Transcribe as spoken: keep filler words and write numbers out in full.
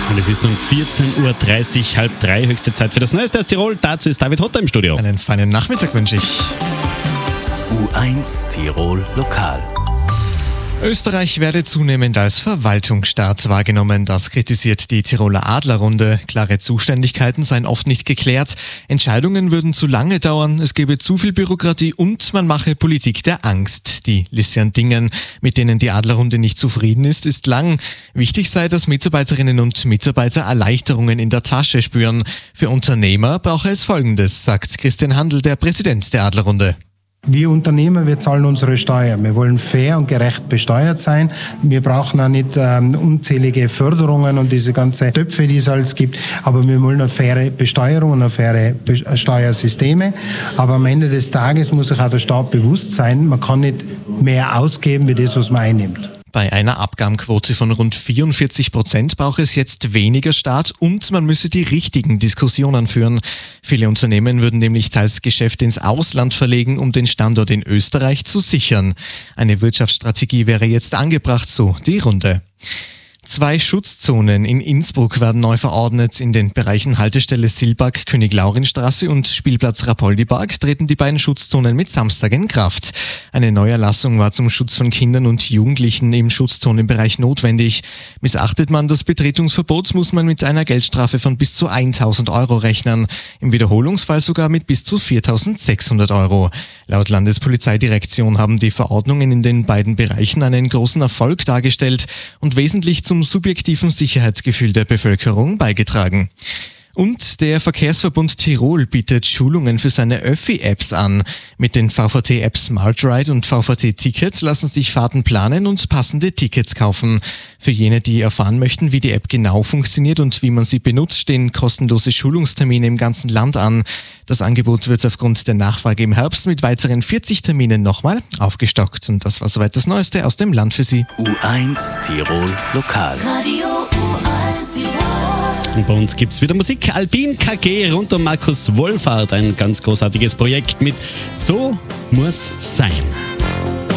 Und es ist um vierzehn Uhr dreißig, halb drei, höchste Zeit für das Neueste aus Tirol. Dazu ist David Hotter im Studio. Einen feinen Nachmittag wünsche ich. U eins Tirol Lokal. Österreich werde zunehmend als Verwaltungsstaat wahrgenommen. Das kritisiert die Tiroler Adlerrunde. Klare Zuständigkeiten seien oft nicht geklärt. Entscheidungen würden zu lange dauern. Es gebe zu viel Bürokratie und man mache Politik der Angst. Die Liste an Dingen, mit denen die Adlerrunde nicht zufrieden ist, ist lang. Wichtig sei, dass Mitarbeiterinnen und Mitarbeiter Erleichterungen in der Tasche spüren. Für Unternehmer brauche es Folgendes, sagt Christian Handel, der Präsident der Adlerrunde. Wir Unternehmer, wir zahlen unsere Steuer. Wir wollen fair und gerecht besteuert sein. Wir brauchen auch nicht ähm, unzählige Förderungen und diese ganzen Töpfe, die es alles gibt. Aber wir wollen eine faire Besteuerung und eine faire Be- Steuersysteme. Aber am Ende des Tages muss sich auch der Staat bewusst sein, man kann nicht mehr ausgeben, wie das, was man einnimmt. Bei einer Abgabenquote von rund vierundvierzig Prozent braucht es jetzt weniger Staat und man müsse die richtigen Diskussionen führen. Viele Unternehmen würden nämlich teils Geschäfte ins Ausland verlegen, um den Standort in Österreich zu sichern. Eine Wirtschaftsstrategie wäre jetzt angebracht, so die Runde. Zwei Schutzzonen in Innsbruck werden neu verordnet. In den Bereichen Haltestelle Silbag, König-Laurin-Straße und Spielplatz Rapoldi-Park treten die beiden Schutzzonen mit Samstag in Kraft. Eine Neuerlassung war zum Schutz von Kindern und Jugendlichen im Schutzzonenbereich notwendig. Missachtet man das Betretungsverbot, muss man mit einer Geldstrafe von bis zu tausend Euro rechnen. Im Wiederholungsfall sogar mit bis zu viertausendsechshundert Euro. Laut Landespolizeidirektion haben die Verordnungen in den beiden Bereichen einen großen Erfolg dargestellt und wesentlich zum subjektiven Sicherheitsgefühl der Bevölkerung beigetragen. Und der Verkehrsverbund Tirol bietet Schulungen für seine Öffi-Apps an. Mit den V V T-Apps SmartRide und V V T-Tickets lassen sich Fahrten planen und passende Tickets kaufen. Für jene, die erfahren möchten, wie die App genau funktioniert und wie man sie benutzt, stehen kostenlose Schulungstermine im ganzen Land an. Das Angebot wird aufgrund der Nachfrage im Herbst mit weiteren vierzig Terminen nochmal aufgestockt. Und das war soweit das Neueste aus dem Land für Sie. U eins Tirol Lokal. Radio U eins Tirol. Und bei uns gibt's wieder Musik. Alpin K G rund um Markus Wohlfahrt. Ein ganz großartiges Projekt mit So muss sein.